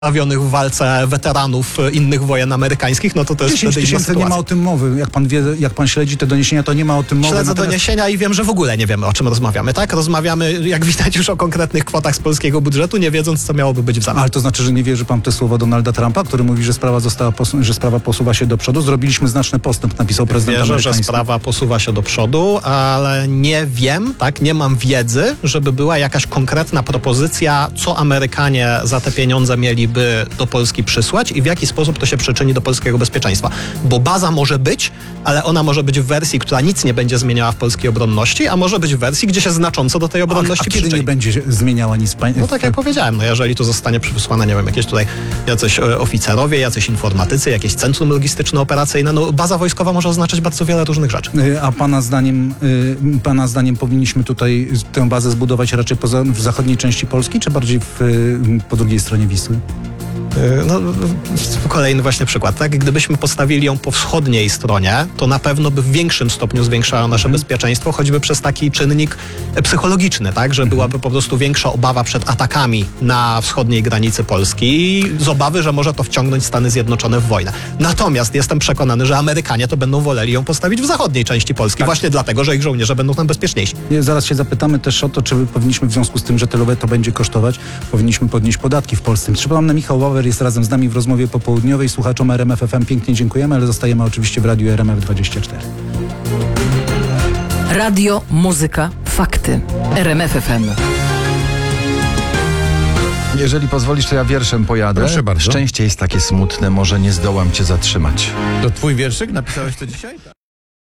w walce weteranów innych wojen amerykańskich, no to jest 10 wtedy inna tysięcy, nie sytuacja. ma o tym mowy. Jak pan wie, jak pan śledzi te doniesienia, to nie ma o tym mowy. Śledzę doniesienia i wiem, że w ogóle nie wiemy, o czym rozmawiamy, tak? Rozmawiamy, jak widać, już o konkretnych kwotach z polskiego budżetu, nie wiedząc, co miałoby być w zamian. Ale to znaczy, że nie wierzy pan w te słowa Donalda Trumpa, który mówi, że sprawa posuwa się do przodu. Zrobiliśmy znaczny postęp, napisał prezydent Wierzę, amerykański. że sprawa posuwa się do przodu, ale nie wiem, tak, nie mam wiedzy, żeby była jakaś konkretna propozycja, co Amerykanie za te pieniądze mieliby do Polski przysłać i w jaki sposób to się przyczyni do polskiego bezpieczeństwa. Bo baza może być, ale ona może być w wersji, która nic nie będzie zmieniała w polskiej obronności, a może być w wersji, gdzie się znacząco do tej obronności kiedy przyczyni. nie będzie zmieniała nic? No tak jak powiedziałem, no jeżeli tu zostanie przysłane, nie wiem, jakieś tutaj jacyś oficerowie, jacyś informatycy, jakieś centrum logistyczno-operacyjne, no baza wojskowa może oznaczać bardzo wiele różnych rzeczy. A pana zdaniem powinniśmy tutaj tę bazę zbudować raczej w zachodniej części Polski, czy bardziej po drugiej stronie Wisły? No, kolejny właśnie przykład, tak? Gdybyśmy postawili ją po wschodniej stronie, to na pewno by w większym stopniu zwiększało nasze bezpieczeństwo, choćby przez taki czynnik psychologiczny, tak? Że byłaby po prostu większa obawa przed atakami na wschodniej granicy Polski z obawy, że może to wciągnąć Stany Zjednoczone w wojnę. Natomiast jestem przekonany, że Amerykanie to będą woleli ją postawić w zachodniej części Polski, Tak. właśnie dlatego, że ich żołnierze będą tam bezpieczniejsi. Zaraz się zapytamy też o to, czy powinniśmy w związku z tym, że tylowe to będzie kosztować, powinniśmy podnieść podatki w Polsce. Przypomnę, Michał Wawr jest razem z nami w rozmowie popołudniowej. Słuchaczom RMF FM pięknie dziękujemy, ale zostajemy oczywiście w radiu RMF24. Radio, muzyka, fakty. RMF FM. Jeżeli pozwolisz, to ja wierszem pojadę. Proszę bardzo. Szczęście jest takie smutne, może nie zdołam cię zatrzymać. To twój wierszyk? Napisałeś to dzisiaj?